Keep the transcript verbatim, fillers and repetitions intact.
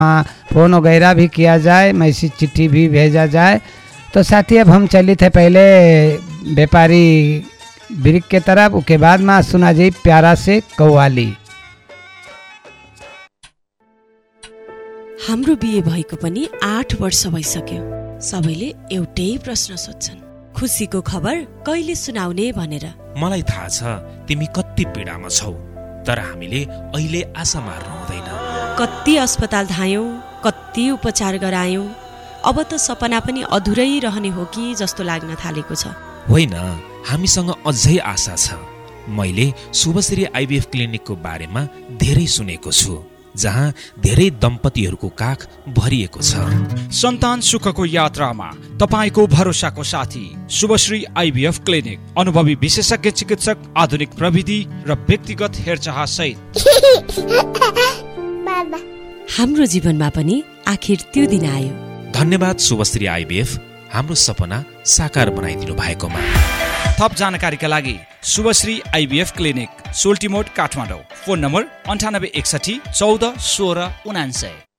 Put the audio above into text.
Phone वगैरह भी किया जाए, message चिट्ठी भी भेजा जाए। तो साथी अब हम चली थे पहले व्यापारी ब्रिक के तरफ, उसके बाद में सुना जी प्यारा से कव्वाली। हाम्रो बिहे भएको पनि आठ वर्ष भइसक्यो। सबैले एउटै प्रश्न सोध्छन्, खुसीको खबर कहिले सुनाउने भनेर। मलाई थाहा छ तिमी कति पीडामा छौ, तर हामीले अहिले आशा मार्नु हुँदैन। कति अस्पताल धायौं, कति उपचार गरायौं, अब त सपना पनि अधुरै रहने हो कि जस्तो लाग्न थालेको छ। होइन, हामीसँग अझै आशा छ। मैले शुभश्री आइभीएफ क्लिनिकको बारेमा धेरै सुनेको छु, जहाँ धेरै दम्पतिहरूको काख भरिएको छ। सन्तान सुखको यात्रामा तपाईको भरोसाको साथी शुभश्री आइभीएफ क्लिनिक। अनुभवी विशेषज्ञ चिकित्सक, आधुनिक प्रविधि र व्यक्तिगत हेरचाह सहित। हाम्रो जीवनमा पनि आखिर त्यो दिन आयो। धन्यवाद शुभश्री आइभीएफ, हाम्रो सपना साकार बनाइदिनु भएकोमा। थप जानकारीका लागि Shubhashree IVF clinic, सोल्टिमोड, Kathmandu. Phone number अन्ठानब्बे एकसठी चौध सोह्र उनान्सय।